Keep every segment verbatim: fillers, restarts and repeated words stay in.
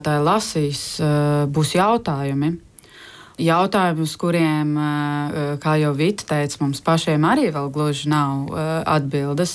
Tā lasīs, būs jautājumi. Jautājumi, uz kuriem, kā jau Vita teica, mums pašiem arī vēl gluži nav atbildes,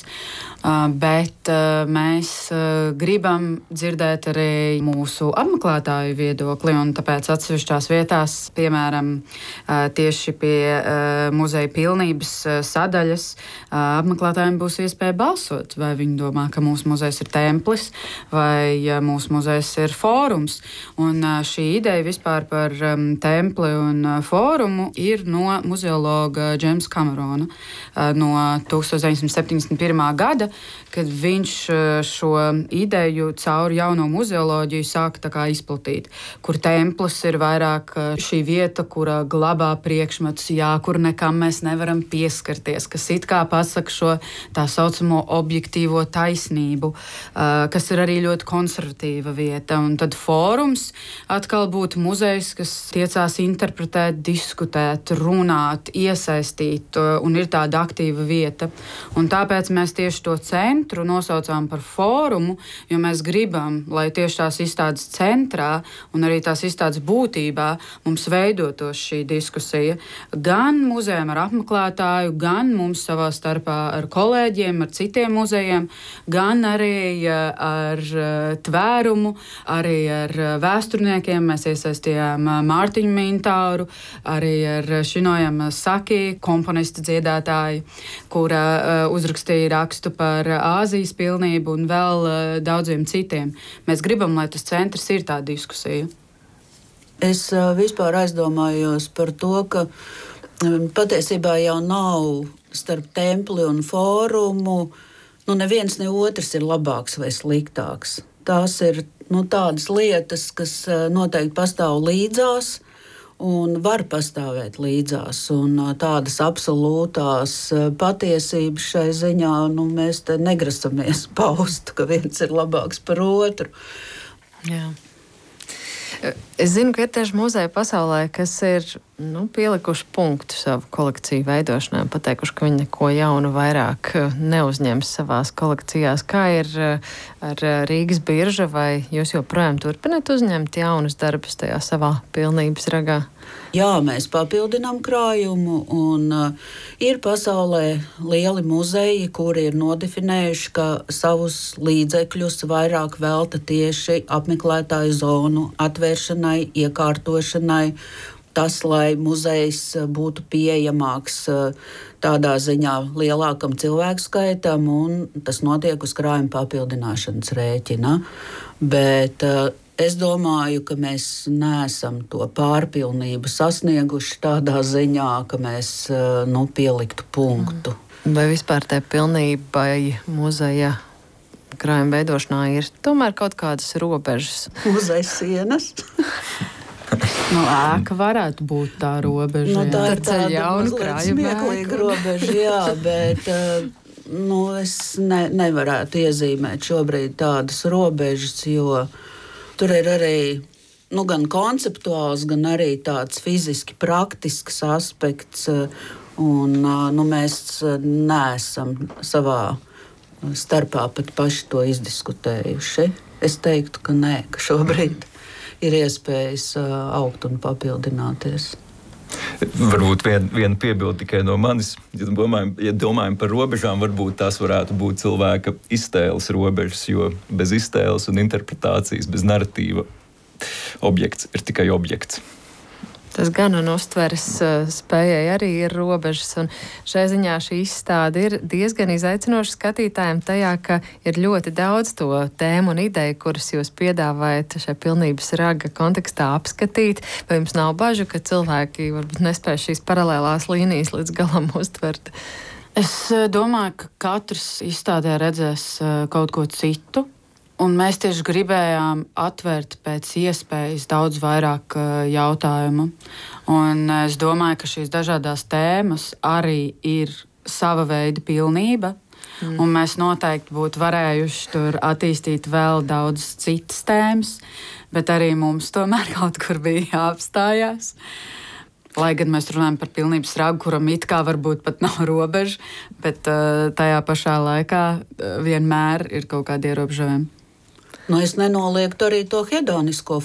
bet mēs gribam dzirdēt arī mūsu apmeklētāju viedokli, un tāpēc atsevišķās vietās, piemēram, tieši pie muzeja pilnības sadaļas, apmeklētājiem būs iespēja balsot, vai viņi domā, ka mūsu muzejs ir templis, vai mūsu muzejs ir fórums. Un šī ideja vispār par templi un fórumu ir no muzeologa Džeimsa Kamerona no tūkstoš deviņsimt septiņdesmit pirmā gada, kad viņš šo ideju caur jauno muzeoloģiju sāka tā kā izplatīt, kur templis ir vairāk šī vieta, kura glabā priekšmetus, jā, kur nekam mēs nevaram pieskarties, kas it kā pasaka šo tā saucamo objektīvo taisnību, kas ir arī ļoti konservatīva vieta. Un tad fórums atkal būtu muzejs, kas tiecās interpretēt, diskutēt, runāt, iesaistīt, un ir tāda aktīva vieta. Un tāpēc mēs tieši to centru nosaucām par fórumu, jo mēs gribam, lai tieši tās izstādes centrā un arī tās izstādes būtībā mums veidotos šī diskusija. Gan muzejiem ar apmeklētāju, gan mums savā starpā ar kolēģiem, ar citiem muzejiem, gan arī ar tvērumu, arī ar vēsturniekiem. Mēs iesaistījām Mārtiņu Mintāru, arī ar Šinojam Saki, komponistu dziedātāju, kura uzrakstīja rakstu par Āzijas pilnību un vēl daudziem citiem. Mēs gribam, lai tas centrs ir tā diskusija. Es vispār aizdomājos par to, ka patiesībā jau nav starp templi un fórumu, nu neviens ne otrs ir labāks vai sliktāks. Tās ir nu, tādas lietas, kas noteikti pastāv līdzās un var pastāvēt līdzās. Un tādas absolūtās patiesības šai ziņā nu, mēs te negrasamies paust, ka viens ir labāks par otru. Jā. Es zinu, ka ir tieši muzeja pasaulē, kas ir nu, pielikuši punktu savu kolekciju veidošanai, pateikuši, ka viņi neko jaunu vairāk neuzņems savās kolekcijās. Kā ir ar Rīgas birža, vai jūs joprojām turpināt uzņemt jaunus darbus tajā savā pilnības ragā? Jā, mēs papildinām krājumu, un uh, ir pasaulē lieli muzeji, kuri ir nodefinējuši, ka savus līdzekļus vairāk velta tieši apmeklētāju zonu atvēršanai, iekārtošanai. Tas, lai muzejs būtu pieejamāks tādā ziņā lielākam cilvēku skaitam, un tas notiek uz krājuma papildināšanas rēķina. Bet uh, es domāju, ka mēs neesam to pārpilnību sasnieguši tādā ziņā, ka mēs nu, pieliktu punktu. Vai vispār tai pilnībai muzeja krājuma veidošanā ir tomēr kaut kādas robežas? Muzeja sienas? Nu, ēka varētu būt tā robeža. Nu, tā ir tāda jauna mazliet smieklīga robeža, jā, bet nu, es ne, nevarētu iezīmēt šobrīd tādas robežas, jo tur ir arī nu, gan konceptuāls, gan arī tāds fiziski praktisks aspekts, un nu, mēs neesam savā starpā pat paši to izdiskutējuši. Es teiktu, ka nē, ka šobrīd ir iespējas augt un papildināties. Varbūt viena vien piebilde tikai no manis. Ja domājam, ja domājam par robežām, varbūt tās varētu būt cilvēka iztēles robežas, jo bez iztēles un interpretācijas, bez naratīva objekts ir tikai objekts. Tas gan un uztveres spējai arī ir robežas, un šai ziņā šī izstāde ir diezgan izaicinoša skatītājiem tajā, ka ir ļoti daudz to tēmu un ideju, kuras jūs piedāvājat šai pilnības raga kontekstā apskatīt. Vai jums nav bažu, ka cilvēki varbūt nespēj šīs paralēlās līnijas līdz galam uztvert? Es domāju, ka katrs izstādē redzēs kaut ko citu. Un mēs tieši gribējām atvērt pēc iespējas daudz vairāk jautājumu. Un es domāju, ka šīs dažādās tēmas arī ir sava veida pilnība. Mm. Un mēs noteikti būtu varējuši tur attīstīt vēl daudz citas tēmas, bet arī mums tomēr kaut kur bija jāapstājās. Lai gan mēs runājam par pilnības ragu, kuram it kā varbūt pat nav robeža, bet uh, tajā pašā laikā uh, vienmēr ir kaut kādi ierobežojumi. Nu, es nenoliektu arī to hedonisko